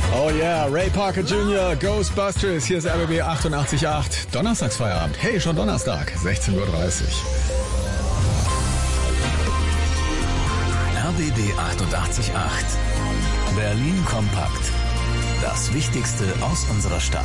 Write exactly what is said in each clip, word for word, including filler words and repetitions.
Oh yeah, Ray Parker Junior, Ghostbusters, hier ist R B B achtundachtzig Komma acht, Donnerstagsfeierabend. Hey, schon Donnerstag, sechzehn Uhr dreißig. R B B achtundachtzig Komma acht, Berlin kompakt. Das Wichtigste aus unserer Stadt.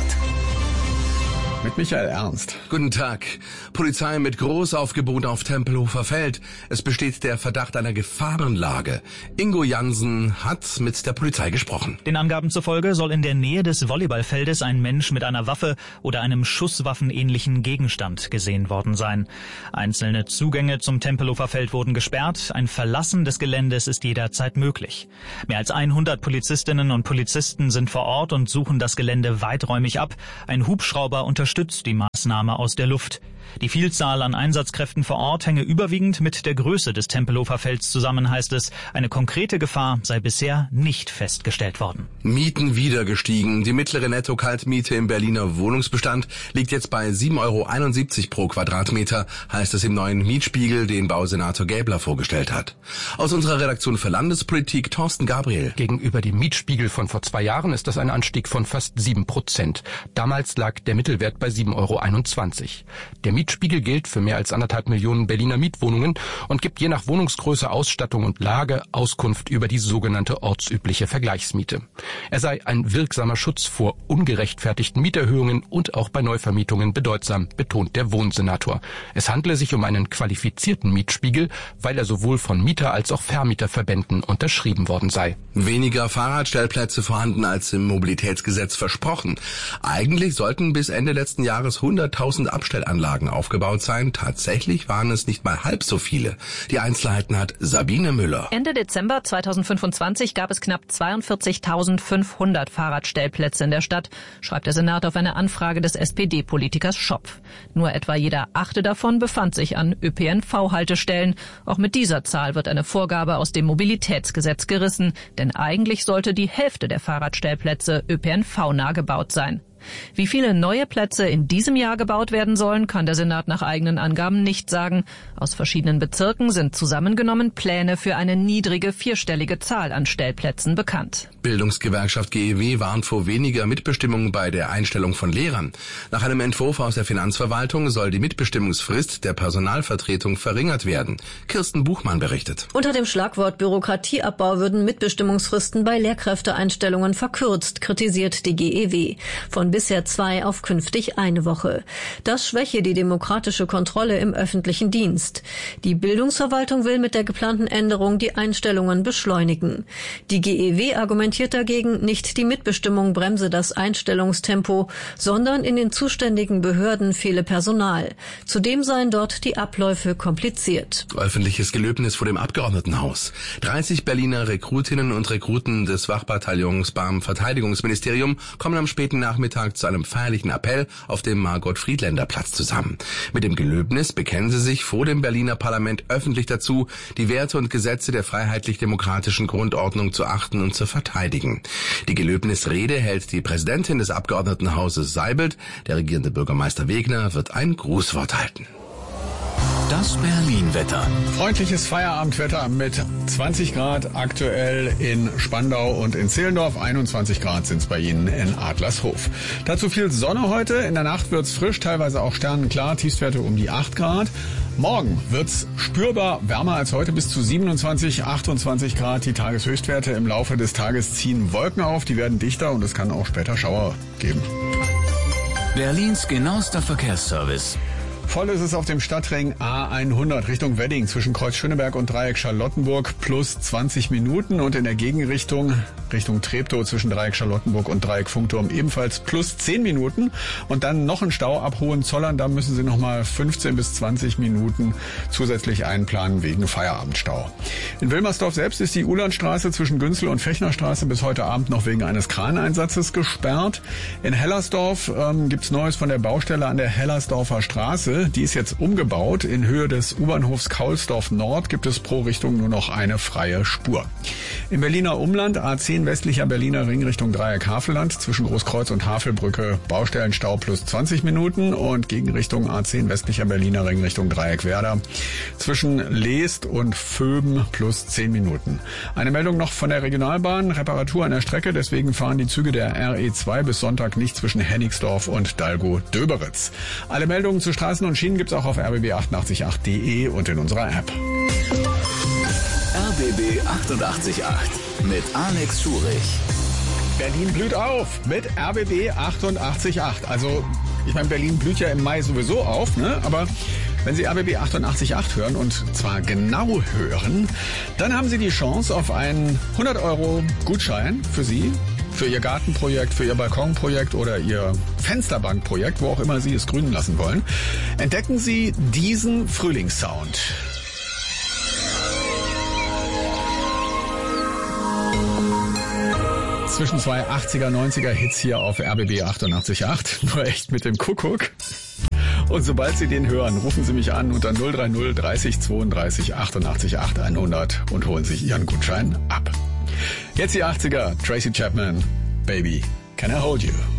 Mit Michael Ernst. Guten Tag. Polizei mit Großaufgebot auf Tempelhofer Feld. Es besteht der Verdacht einer Gefahrenlage. Ingo Jansen hat mit der Polizei gesprochen. Den Angaben zufolge soll in der Nähe des Volleyballfeldes ein Mensch mit einer Waffe oder einem schusswaffenähnlichen Gegenstand gesehen worden sein. Einzelne Zugänge zum Tempelhofer Feld wurden gesperrt. Ein Verlassen des Geländes ist jederzeit möglich. Mehr als hundert Polizistinnen und Polizisten sind vor Ort und suchen das Gelände weiträumig ab. Ein Hubschrauber unterstützt stützt die Maßnahme aus der Luft. Die Vielzahl an Einsatzkräften vor Ort hänge überwiegend mit der Größe des Tempelhofer Felds zusammen, heißt es. Eine konkrete Gefahr sei bisher nicht festgestellt worden. Mieten wieder gestiegen. Die mittlere Netto-Kaltmiete im Berliner Wohnungsbestand liegt jetzt bei sieben Euro einundsiebzig pro Quadratmeter, heißt es im neuen Mietspiegel, den Bausenator Gäbler vorgestellt hat. Aus unserer Redaktion für Landespolitik, Thorsten Gabriel. Gegenüber dem Mietspiegel von vor zwei Jahren ist das ein Anstieg von fast sieben Prozent. Damals lag der Mittelwert bei sieben Euro einundzwanzig. Der Mietspiegel gilt für mehr als anderthalb Millionen Berliner Mietwohnungen und gibt je nach Wohnungsgröße, Ausstattung und Lage Auskunft über die sogenannte ortsübliche Vergleichsmiete. Er sei ein wirksamer Schutz vor ungerechtfertigten Mieterhöhungen und auch bei Neuvermietungen bedeutsam, betont der Wohnsenator. Es handle sich um einen qualifizierten Mietspiegel, weil er sowohl von Mieter- als auch Vermieterverbänden unterschrieben worden sei. Weniger Fahrradstellplätze vorhanden als im Mobilitätsgesetz versprochen. Eigentlich sollten bis Ende letzten Jahres hunderttausend Abstellanlagen aufgebaut sein. Tatsächlich waren es nicht mal halb so viele. Die Einzelheiten hat Sabine Müller. Ende Dezember zweitausendfünfundzwanzig gab es knapp zweiundvierzigtausendfünfhundert Fahrradstellplätze in der Stadt, schreibt der Senat auf eine Anfrage des S P D-Politikers Schopf. Nur etwa jeder achte davon befand sich an Ö P N V-Haltestellen. Auch mit dieser Zahl wird eine Vorgabe aus dem Mobilitätsgesetz gerissen, denn eigentlich sollte die Hälfte der Fahrradstellplätze Ö P N V-nah gebaut sein. Wie viele neue Plätze in diesem Jahr gebaut werden sollen, kann der Senat nach eigenen Angaben nicht sagen. Aus verschiedenen Bezirken sind zusammengenommen Pläne für eine niedrige vierstellige Zahl an Stellplätzen bekannt. Bildungsgewerkschaft G E W warnt vor weniger Mitbestimmung bei der Einstellung von Lehrern. Nach einem Entwurf aus der Finanzverwaltung soll die Mitbestimmungsfrist der Personalvertretung verringert werden. Kirsten Buchmann berichtet. Unter dem Schlagwort Bürokratieabbau würden Mitbestimmungsfristen bei Lehrkräfteeinstellungen verkürzt, kritisiert die G E W. Von bisher zwei auf künftig eine Woche. Das schwäche die demokratische Kontrolle im öffentlichen Dienst. Die Bildungsverwaltung will mit der geplanten Änderung die Einstellungen beschleunigen. Die G E W argumentiert dagegen, nicht die Mitbestimmung bremse das Einstellungstempo, sondern in den zuständigen Behörden fehle Personal. Zudem seien dort die Abläufe kompliziert. Öffentliches Gelöbnis vor dem Abgeordnetenhaus. dreißig Berliner Rekrutinnen und Rekruten des Wachbataillons beim Verteidigungsministerium kommen am späten Nachmittag zu einem feierlichen Appell auf dem Margot-Friedländer-Platz zusammen. Mit dem Gelöbnis bekennen sie sich vor dem Berliner Parlament öffentlich dazu, die Werte und Gesetze der freiheitlich-demokratischen Grundordnung zu achten und zu verteidigen. Die Gelöbnisrede hält die Präsidentin des Abgeordnetenhauses Seibelt. Der regierende Bürgermeister Wegner wird ein Grußwort halten. Das Berlin-Wetter. Freundliches Feierabendwetter mit zwanzig Grad aktuell in Spandau und in Zehlendorf. einundzwanzig Grad sind es bei Ihnen in Adlershof. Dazu viel Sonne heute. In der Nacht wird's frisch, teilweise auch sternenklar. Tiefstwerte um die acht Grad. Morgen wird's spürbar wärmer als heute, bis zu siebenundzwanzig, achtundzwanzig Grad. Die Tageshöchstwerte im Laufe des Tages ziehen Wolken auf. Die werden dichter und es kann auch später Schauer geben. Berlins genauester Verkehrsservice. Voll ist es auf dem Stadtring A hundert Richtung Wedding zwischen Kreuz Schöneberg und Dreieck Charlottenburg plus zwanzig Minuten und in der Gegenrichtung Richtung Treptow zwischen Dreieck Charlottenburg und Dreieck Funkturm ebenfalls plus zehn Minuten und dann noch ein Stau ab Hohenzollern, da müssen Sie nochmal fünfzehn bis zwanzig Minuten zusätzlich einplanen wegen Feierabendstau. In Wilmersdorf selbst ist die Ulandstraße zwischen Günzel und Fechnerstraße bis heute Abend noch wegen eines Kraneinsatzes gesperrt. In Hellersdorf ähm, gibt's Neues von der Baustelle an der Hellersdorfer Straße. Straße, die ist jetzt umgebaut. In Höhe des U-Bahnhofs Kaulsdorf Nord gibt es pro Richtung nur noch eine freie Spur. Im Berliner Umland A zehn westlicher Berliner Ring Richtung Dreieck Havelland zwischen Großkreuz und Havelbrücke Baustellenstau plus zwanzig Minuten und Gegenrichtung A zehn westlicher Berliner Ring Richtung Dreieck Werder zwischen Leest und Vöben plus zehn Minuten. Eine Meldung noch von der Regionalbahn, Reparatur an der Strecke, deswegen fahren die Züge der R E zwei bis Sonntag nicht zwischen Hennigsdorf und Dalgo-Döberitz. Alle Meldungen zu Straßen und Schienen gibt's auch auf r b b achtundachtzig punkt acht punkt d e und in unserer App. R B B achtundachtzig Komma acht mit Alex Schurich. Berlin blüht auf mit R B B achtundachtzig Komma acht. Also, ich meine, Berlin blüht ja im Mai sowieso auf, ne? Aber wenn Sie R B B achtundachtzig Komma acht hören und zwar genau hören, dann haben Sie die Chance auf einen hundert Euro Gutschein für Sie, für Ihr Gartenprojekt, für Ihr Balkonprojekt oder Ihr Fensterbankprojekt, wo auch immer Sie es grünen lassen wollen. Entdecken Sie diesen Frühlingssound. Zwischen zwei achtziger, neunziger Hits hier auf R B B achtundachtzig Komma acht, nur echt mit dem Kuckuck. Und sobald Sie den hören, rufen Sie mich an unter null drei null dreißig zweiunddreißig achtundachtzig acht hundert und holen sich Ihren Gutschein ab. Jetzt die achtziger, Tracy Chapman, Baby, Can I Hold You?